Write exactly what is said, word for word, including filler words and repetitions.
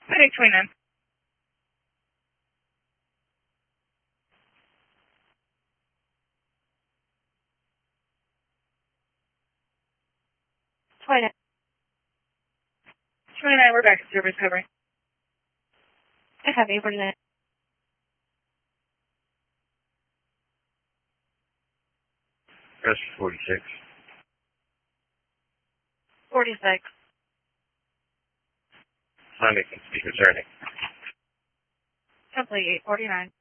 Medic twenty-nine. twenty-nine. twenty-nine, we're back in service covering. I have eight forty-nine. Press forty-six. forty-six. Sonic and speak returning. Complete eight forty-nine.